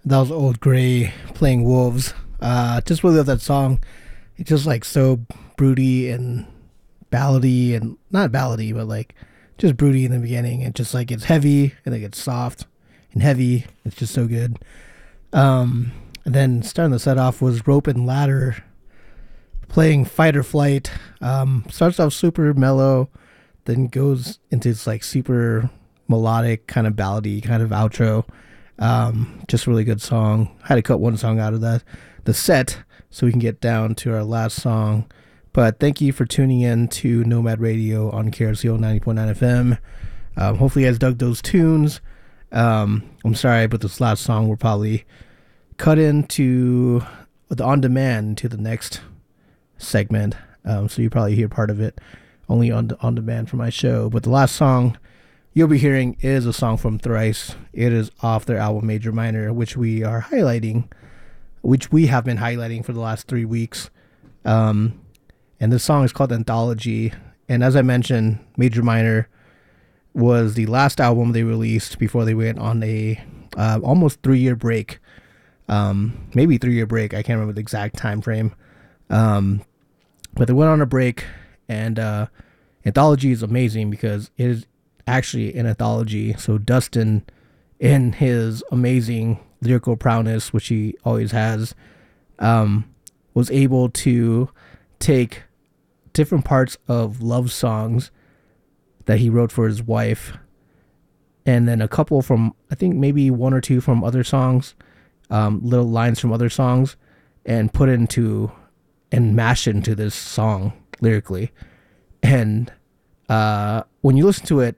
That was Old Gray playing Wolves. Just really love that song. It's just like so broody and ballady, and not ballady, but like just broody in the beginning. And just like it's heavy and it gets soft and heavy. It's just so good. And then starting the set off was Rope and Ladder playing Fight or Flight. Starts off super mellow, then goes into this like super melodic kind of ballady kind of outro. Just a really good song. Had to cut one song out of the set so we can get down to our last song. But thank you for tuning in to Nomad Radio on KRCO 90.9 FM. Hopefully you guys dug those tunes. I'm sorry, but this last song will probably cut into the on demand to the next segment. So you probably hear part of it only on demand for my show. But the last song you'll be hearing is a song from Thrice. It is off their album Major Minor, which we have been highlighting for the last 3 weeks. And this song is called Anthology. And as I mentioned, Major Minor was the last album they released before they went on a almost 3-year break. Maybe 3-year break. I can't remember the exact time frame. But they went on a break, and Anthology is amazing because it is actually an anthology. So Dustin, in his amazing lyrical prowess, which he always has, was able to take different parts of love songs that he wrote for his wife, and then a couple from, I think maybe one or two from other songs, little lines from other songs, and put into and mash into this song lyrically. And when you listen to it,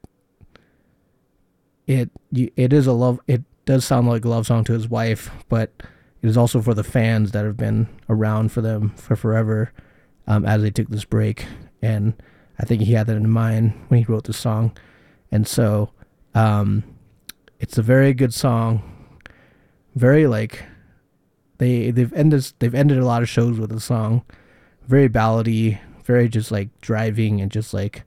it does sound like a love song to his wife, but it is also for the fans that have been around for them for forever, as they took this break. And I think he had that in mind when he wrote this song. And so it's a very good song. Very like they've ended a lot of shows with the song. Very ballady, very just like driving, and just like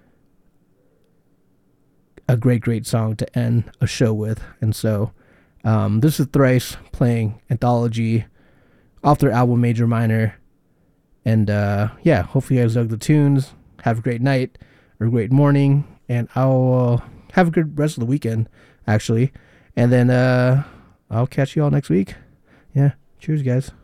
a great song to end a show with. And so this is Thrice playing Anthology off their album Major Minor. And hopefully you guys dug the tunes. Have a great night or a great morning, and I'll have a good rest of the weekend, actually. And then I'll catch you all next week. Yeah, cheers, guys.